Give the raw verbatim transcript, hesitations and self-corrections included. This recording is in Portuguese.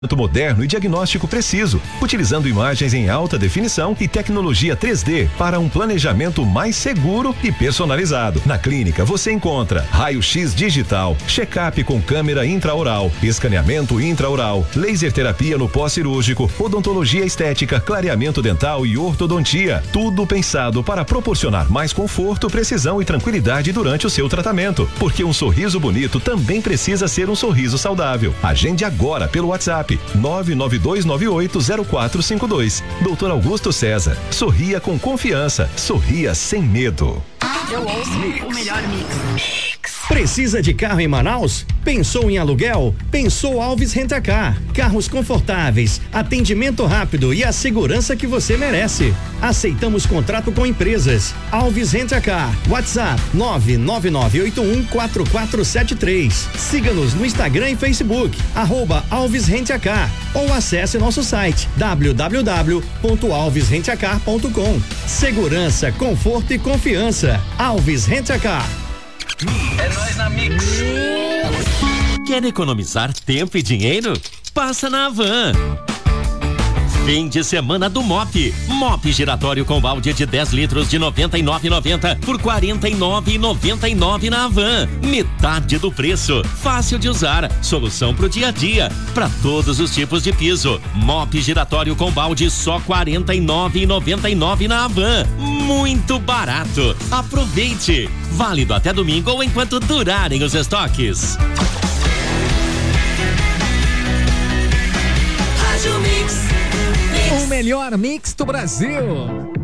moderno e diagnóstico preciso, utilizando imagens em alta definição e tecnologia três D para um planejamento mais seguro e personalizado. Na clínica você encontra raio-x digital, check-up com câmera intraoral, escaneamento intraoral, laser terapia no pós-cirúrgico, odontologia estética, clareamento dental e ortodontia. Tudo pensado para proporcionar mais conforto, precisão e tranquilidade durante o seu tratamento. Porque um sorriso bonito também precisa ser um sorriso saudável. Agende agora pelo WhatsApp nove nove dois nove oito zero quatro cinco dois. doutor Augusto César. Sorria com confiança. Sorria sem medo. Eu ouço o melhor mix. Precisa de carro em Manaus? Pensou em aluguel? Pensou Alves Rent-A-Car. Carros confortáveis, atendimento rápido e a segurança que você merece. Aceitamos contrato com empresas. Alves Rent-A-Car. WhatsApp nove nove nove oito um quatro quatro sete três. Siga-nos no Instagram e Facebook, arroba Alves Rent-A-Car, ou acesse nosso site w w w ponto alves rent a car ponto com. Segurança, conforto e confiança. Alves Rent-A-Car. É nóis na Mix. Quer economizar tempo e dinheiro? Passa na Havan. Fim de semana do Mop. Mop giratório com balde de dez litros de noventa e nove reais e noventa centavos por quarenta e nove reais e noventa e nove centavos na Havan. Metade do preço. Fácil de usar. Solução pro dia a dia. Para todos os tipos de piso. Mop giratório com balde só quarenta e nove reais e noventa e nove centavos na Havan. Muito barato. Aproveite. Válido até domingo ou enquanto durarem os estoques. O melhor mix do Brasil.